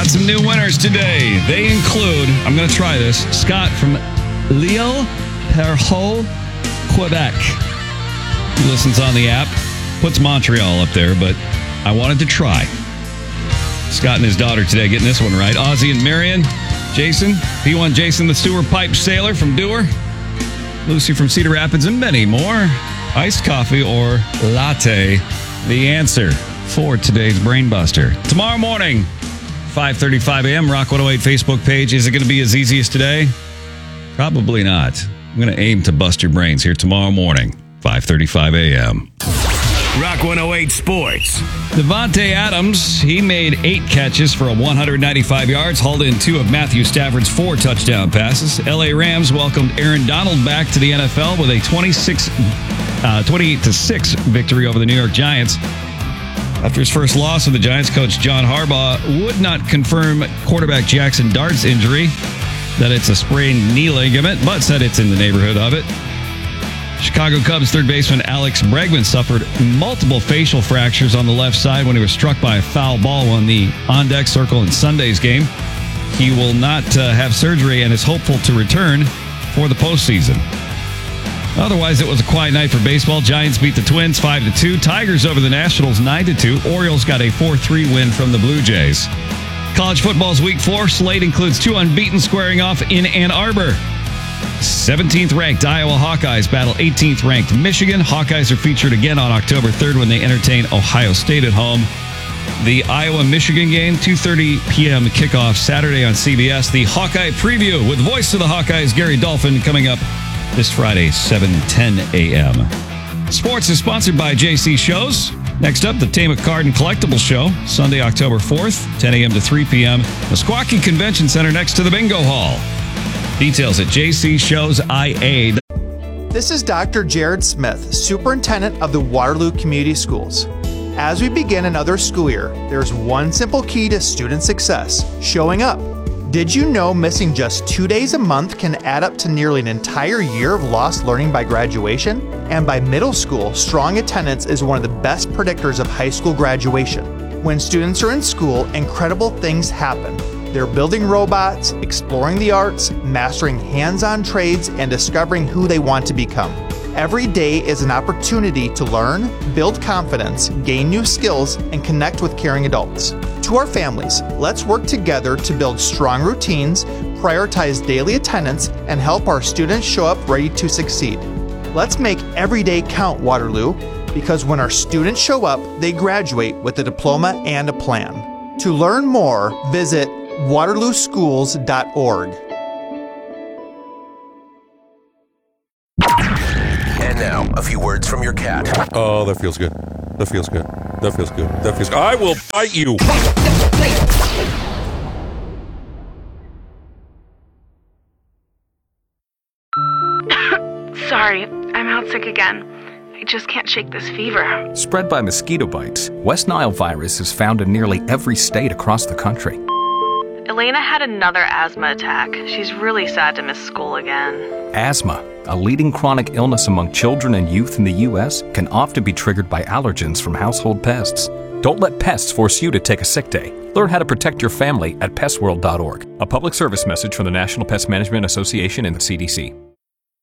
some new winners today. They include, I'm going to try this, Scott from L'Île Perrot, Quebec. He listens on the app. Puts Montreal up there, but I wanted to try. Scott and his daughter today getting this one right. Ozzy and Marion. Jason. P1 Jason, the sewer pipe sailor from Dewar. Lucy from Cedar Rapids, and many more. Iced coffee or latte, the answer for today's Brainbuster. Tomorrow morning, 5:35 a.m., Rock 108 Facebook page. Is it going to be as easy as today? Probably not. I'm going to aim to bust your brains here tomorrow morning, 5:35 a.m. Rock 108 Sports. Davante Adams, he made 8 catches for 195 yards, hauled in 2 of Matthew Stafford's 4 touchdown passes. LA Rams welcomed Aaron Donald back to the NFL with a 28-6 victory over the New York Giants. After his first loss of the Giants, coach John Harbaugh would not confirm quarterback Jackson Dart's injury, that it's a sprained knee ligament, but said it's in the neighborhood of it. Chicago Cubs third baseman Alex Bregman suffered multiple facial fractures on the left side when he was struck by a foul ball on the on-deck circle in Sunday's game. He will not have surgery and is hopeful to return for the postseason. Otherwise, it was a quiet night for baseball. Giants beat the Twins 5-2. Tigers over the Nationals 9-2. Orioles got a 4-3 win from the Blue Jays. College football's Week 4 slate includes 2 unbeaten squaring off in Ann Arbor. 17th-ranked Iowa Hawkeyes battle 18th-ranked Michigan. Hawkeyes are featured again on October 3rd when they entertain Ohio State at home. The Iowa-Michigan game, 2:30 p.m. kickoff Saturday on CBS. The Hawkeye preview with voice of the Hawkeyes, Gary Dolphin, coming up this Friday, 7:10 a.m. Sports is sponsored by JC Shows. Next up, the Tama Card and Collectibles Show, Sunday, October 4th, 10 a.m. to 3 p.m. Meskwaki Convention Center next to the Bingo Hall. Details at jcshowsia. This is Dr. Jared Smith, Superintendent of the Waterloo Community Schools. As we begin another school year, there's one simple key to student success: showing up. Did you know missing just 2 days a month can add up to nearly an entire year of lost learning by graduation? And by middle school, strong attendance is one of the best predictors of high school graduation. When students are in school, incredible things happen. They're building robots, exploring the arts, mastering hands-on trades, and discovering who they want to become. Every day is an opportunity to learn, build confidence, gain new skills, and connect with caring adults. To our families, let's work together to build strong routines, prioritize daily attendance, and help our students show up ready to succeed. Let's make every day count, Waterloo, because when our students show up, they graduate with a diploma and a plan. To learn more, visit waterlooschools.org. And now, a few words from your cat. Oh, that feels good. That feels good. That feels good. That feels good. I will bite you. Sorry, I'm out sick again. I just can't shake this fever. Spread by mosquito bites, West Nile virus is found in nearly every state across the country. Elena had another asthma attack. She's really sad to miss school again. Asthma, a leading chronic illness among children and youth in the U.S., can often be triggered by allergens from household pests. Don't let pests force you to take a sick day. Learn how to protect your family at pestworld.org. A public service message from the National Pest Management Association and the CDC.